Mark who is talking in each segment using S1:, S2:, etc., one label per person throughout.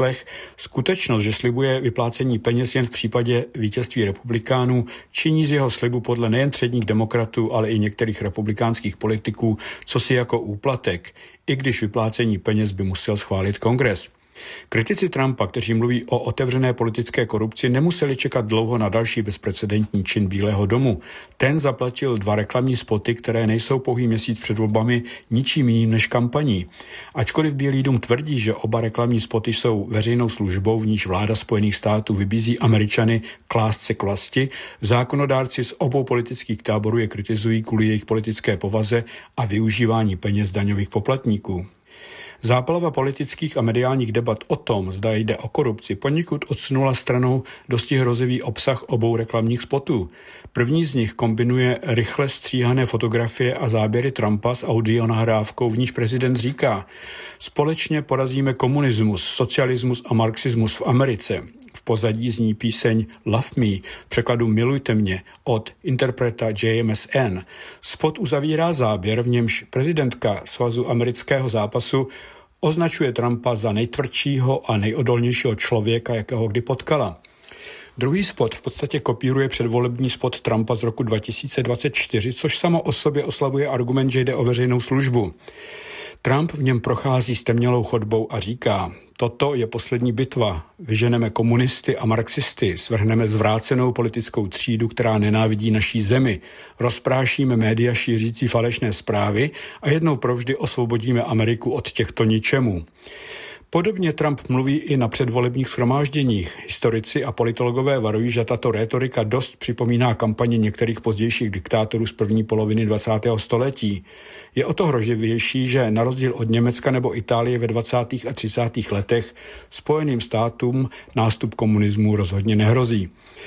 S1: číslech, skutečnost, že slibuje vyplácení peněz jen v případě vítězství republikánů, činí z jeho slibu podle nejen předních demokratů, ale i některých republikánských politiků cosi jako úplatek, i když vyplácení peněz by musel schválit Kongres. Kritici Trumpa, kteří mluví o otevřené politické korupci, nemuseli čekat dlouho na další bezprecedentní čin Bílého domu. Ten zaplatil 2 reklamní spoty, které nejsou pouhý měsíc před volbami ničím jiným než kampaní. Ačkoliv Bílý dům tvrdí, že oba reklamní spoty jsou veřejnou službou, v níž vláda Spojených států vybízí Američany klást se k vlasti, zákonodárci z obou politických táborů je kritizují kvůli jejich politické povaze a využívání peněz daňových poplatníků. Zápalava politických a mediálních debat o tom, zda jde o korupci, poněkud odsunula stranou dosti hrozivý obsah obou reklamních spotů. První z nich kombinuje rychle stříhané fotografie a záběry Trumpa s audionahrávkou, v níž prezident říká: společně porazíme komunismus, socialismus a marxismus v Americe. V pozadí zní píseň Love Me, v překladu Milujte mě, od interpreta JMSN. Spot uzavírá záběr, v němž prezidentka Svazu amerického zápasu označuje Trumpa za nejtvrdšího a nejodolnějšího člověka, jakého kdy potkala. Druhý spot v podstatě kopíruje předvolební spot Trumpa z roku 2024, což samo o sobě oslabuje argument, že jde o veřejnou službu. Trump v něm prochází stemnělou chodbou a říká: toto je poslední bitva, vyženeme komunisty a marxisty, svrhneme zvrácenou politickou třídu, která nenávidí naší zemi, rozprášíme média šířící falešné zprávy a jednou provždy osvobodíme Ameriku od těchto ničemů. Podobně Trump mluví i na předvolebních shromážděních. Historici a politologové varují, že tato rétorika dost připomíná kampaně některých pozdějších diktátorů z první poloviny 20. století. Je o to hrozivější, že na rozdíl od Německa nebo Itálie ve 20. a 30. letech Spojeným státům nástup komunismu rozhodně nehrozí.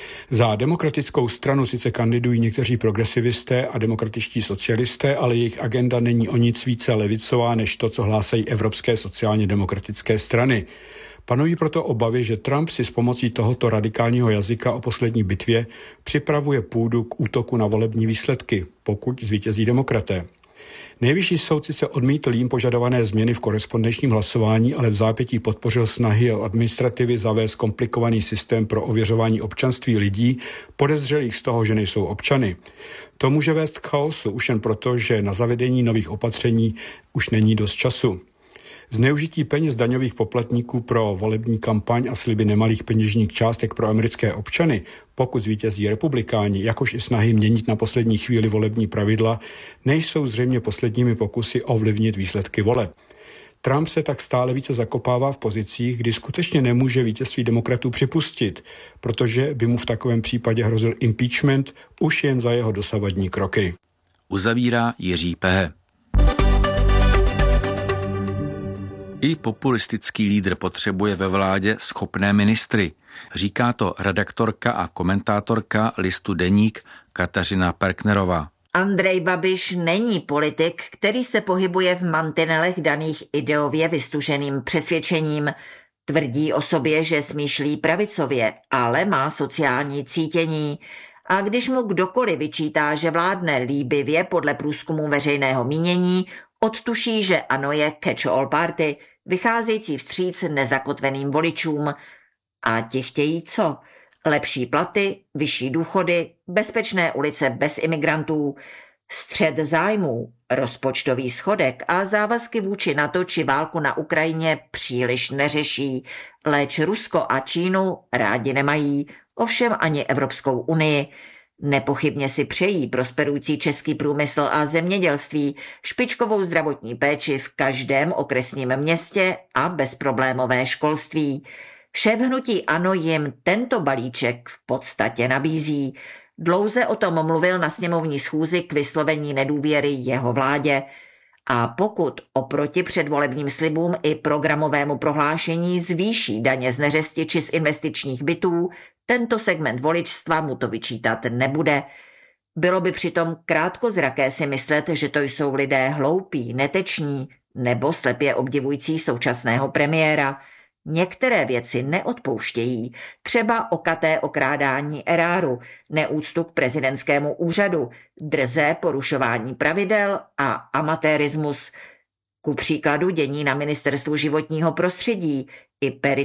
S1: Za demokratickou stranu sice kandidují někteří progresivisté a demokratičtí socialisté, ale jejich agenda není o nic více levicová než to, co hlásají evropské sociálně demokratické strany. Panují proto obavy, že Trump si s pomocí tohoto radikálního jazyka o poslední bitvě připravuje půdu k útoku na volební výsledky, pokud zvítězí demokraté. Nejvyšší soud sice odmítl jím požadované změny v korespondenčním hlasování, ale v zápětí podpořil snahy o administrativy zavést komplikovaný systém pro ověřování občanství lidí podezřelých z toho, že nejsou občany. To může vést k chaosu už jen proto, že na zavedení nových opatření už není dost času. Zneužití peněz daňových poplatníků pro volební kampaň a sliby nemalých peněžních částek pro americké občany, pokud zvítězí republikáni, jakož i snahy měnit na poslední chvíli volební pravidla, nejsou zřejmě posledními pokusy ovlivnit výsledky voleb. Trump se tak stále více zakopává v pozicích, kdy skutečně nemůže vítězství demokratů připustit, protože by mu v takovém případě hrozil impeachment už jen za jeho dosavadní kroky.
S2: Uzavírá Jiří Pehe. I populistický lídr potřebuje ve vládě schopné ministry. Říká to redaktorka a komentátorka listu Deník Kateřina Perknerová.
S3: Andrej Babiš není politik, který se pohybuje v mantinelech daných ideově vystuženým přesvědčením. Tvrdí o sobě, že smýšlí pravicově, ale má sociální cítění. A když mu kdokoliv vyčítá, že vládne líbivě podle průzkumu veřejného mínění, odtuší, že ANO je catch-all party, vycházející vstříc nezakotveným voličům. A ti chtějí co? Lepší platy, vyšší důchody, bezpečné ulice bez imigrantů, střet zájmů, rozpočtový schodek a závazky vůči NATO či válku na Ukrajině příliš neřeší, leč Rusko a Čínu rádi nemají, ovšem ani Evropskou unii. Nepochybně si přejí prosperující český průmysl a zemědělství, špičkovou zdravotní péči v každém okresním městě a bezproblémové školství. Šéf hnutí ANO jim tento balíček v podstatě nabízí. Dlouze o tom mluvil na sněmovní schůzi k vyslovení nedůvěry jeho vládě. A pokud oproti předvolebním slibům i programovému prohlášení zvýší daně z neřesti či z investičních bytů, tento segment voličstva mu to vyčítat nebude. Bylo by přitom krátkozraké si myslet, že to jsou lidé hloupí, neteční nebo slepě obdivující současného premiéra. Některé věci neodpouštějí, třeba okaté okrádání eráru, neúctu k prezidentskému úřadu, drzé porušování pravidel a amatérismus. Ku příkladu dění na ministerstvu životního prostředí i